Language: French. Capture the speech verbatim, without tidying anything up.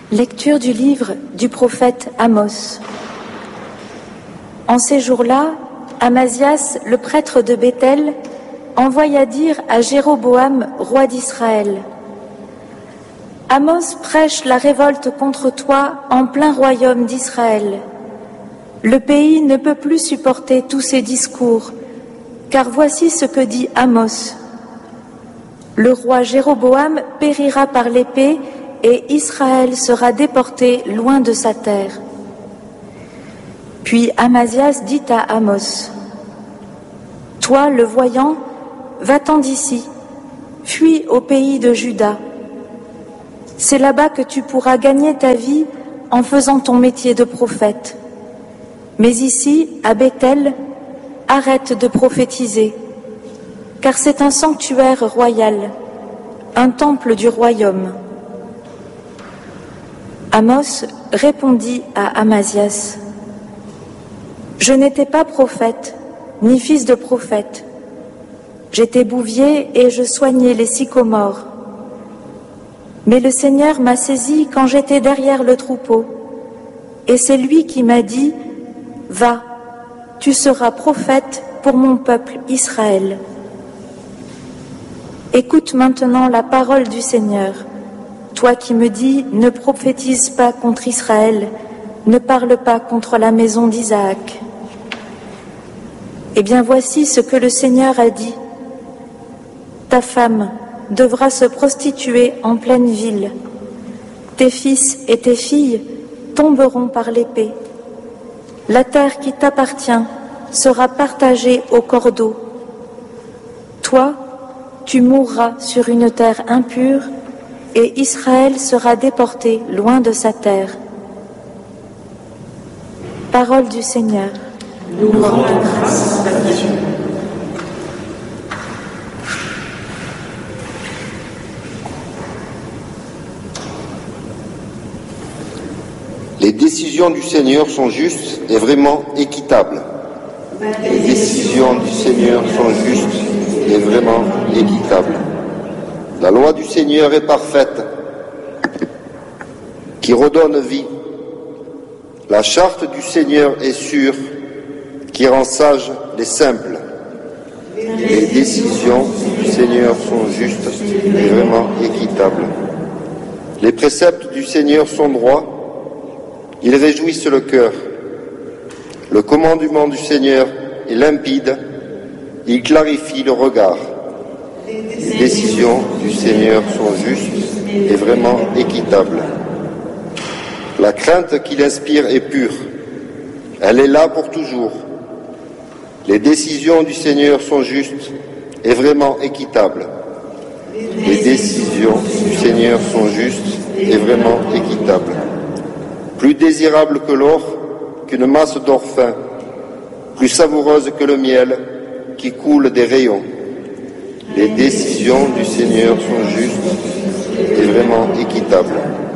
Lecture du livre du prophète Amos. En ces jours-là, Amazias, le prêtre de Béthel, envoya dire à Jéroboam, roi d'Israël: Amos prêche la révolte contre toi en plein royaume d'Israël. Le pays ne peut plus supporter tous ces discours, car voici ce que dit Amos. Le roi Jéroboam périra par l'épée et Israël sera déporté loin de sa terre. Puis Amazias dit à Amos: Toi, le voyant, va-t'en d'ici, fuis au pays de Juda. C'est là-bas que tu pourras gagner ta vie en faisant ton métier de prophète. Mais ici, à Béthel, arrête de prophétiser, car c'est un sanctuaire royal, un temple du royaume. Amos répondit à Amazias: Je n'étais pas prophète, ni fils de prophète. J'étais bouvier et je soignais les sycomores. Mais le Seigneur m'a saisi quand j'étais derrière le troupeau, et c'est lui qui m'a dit: Va, tu seras prophète pour mon peuple Israël. Écoute maintenant la parole du Seigneur. Toi qui me dis, ne prophétise pas contre Israël, ne parle pas contre la maison d'Isaac. Eh bien voici ce que le Seigneur a dit. Ta femme devra se prostituer en pleine ville. Tes fils et tes filles tomberont par l'épée. La terre qui t'appartient sera partagée au cordeau. Toi, tu mourras sur une terre impure, et Israël sera déporté loin de sa terre. Parole du Seigneur. Nous rendons grâce à Dieu. Les décisions du Seigneur sont justes et vraiment équitables. Les décisions du Seigneur sont justes et vraiment équitables. La loi du Seigneur est parfaite, qui redonne vie. La charte du Seigneur est sûre, qui rend sages les simples. Les décisions du Seigneur sont justes et vraiment équitables. Les préceptes du Seigneur sont droits, ils réjouissent le cœur. Le commandement du Seigneur est limpide, il clarifie le regard. Les décisions du Seigneur sont justes et vraiment équitables. La crainte qu'il inspire est pure, elle est là pour toujours. Les décisions du Seigneur sont justes et vraiment équitables. Les décisions du Seigneur sont justes et vraiment équitables. Plus désirable que l'or, qu'une masse d'or fin, plus savoureuse que le miel qui coule des rayons. Les décisions du Seigneur sont justes et vraiment équitables.